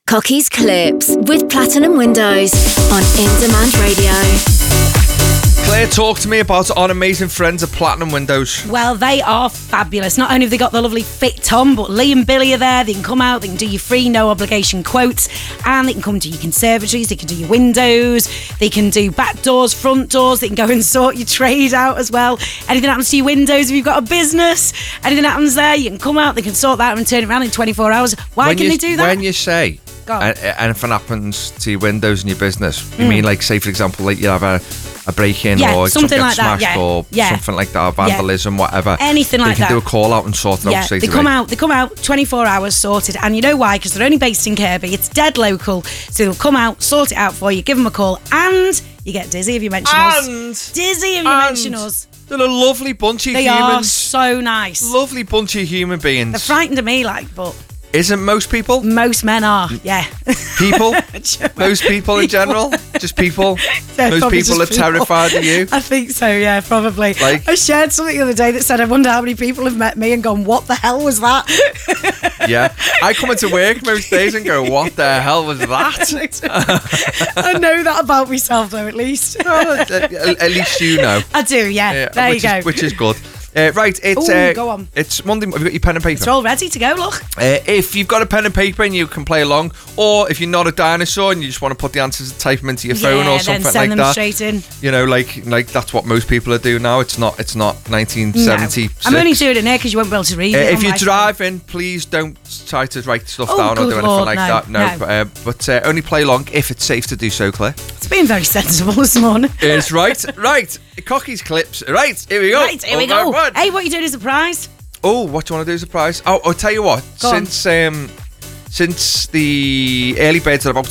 Cocky's Clips with Platinum Windows on In Demand Radio. Claire, talk to me about our amazing friends at Platinum Windows. Well, they are fabulous. Not only have they got the lovely fit Tom, but Lee and Billy are there. They can come out, they can do your free, no obligation quotes, and they can come to your conservatories, they can do your windows, they can do back doors, front doors, they can go and sort your trade out as well. Anything happens to your windows, if you've got a business, anything happens there, you can come out, they can sort that out and turn it around in 24 hours. Why can they do that? When you say anything happens to your windows in your business, you mean like, say for example, like you have a break-in or something like smashed that, or something like that, or vandalism, whatever. Anything like that. They can do a call out and sort it out straight away. They come out 24 hours sorted, and you know why? Because they're only based in Kirby. It's dead local, so they'll come out, sort it out for you, give them a call, and you get dizzy if you mention us. Dizzy if you mention us. They're a lovely bunch of humans. They are so nice. Lovely bunch of human beings. They're frightened of me, but... Isn't most people? Most men are, yeah. People? Most people in general? Just people? Most people are terrified of you? I think so, yeah, probably. Like, I shared something the other day that said, I wonder how many people have met me and gone, what the hell was that? Yeah. I come into work most days and go, what the hell was that? I know that about myself, though, at least. Well, at least you know. I do, yeah. There you go. Which is good. Right, it's go on. It's Monday. Have you got your pen and paper? It's all ready to go, look. If you've got a pen and paper and you can play along, or if you're not a dinosaur and you just want to put the answers and type them into your phone or something then send like them that, straight in. You know, like that's what most people are doing now. It's not 1976. No. I'm only doing it here because you won't be able to read it. If you're driving, please don't try to write stuff down or do anything like that. No. But only play along if it's safe to do so, Claire. It's been very sensible this morning. It's right. Cocky's Clips. Right, here we go. Right, here we go. Hey, what are you doing as a prize? Oh, what do you want to do as a prize? Oh, I'll tell you what. Since the early birds are about